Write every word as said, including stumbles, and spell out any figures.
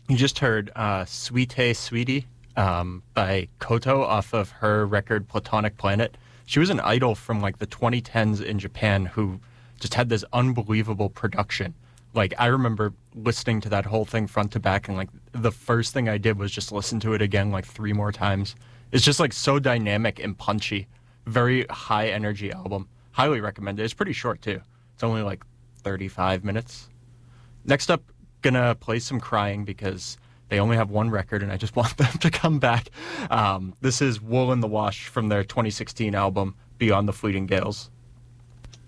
You just heard uh, Sweetie Sweetie um, by Koto off of her record Platonic Planet. She was an idol from like the twenty tens in Japan who just had this unbelievable production. Like, I remember listening to that whole thing front to back, and like the first thing I did was just listen to it again like three more times. It's just like so dynamic and punchy. Very high energy album. Highly recommended. It's pretty short too. It's only like thirty-five minutes. Next up, gonna play some Crying because they only have one record and I just want them to come back. Um, this is Wool in the Wash from their twenty sixteen album Beyond the Fleeting Gales.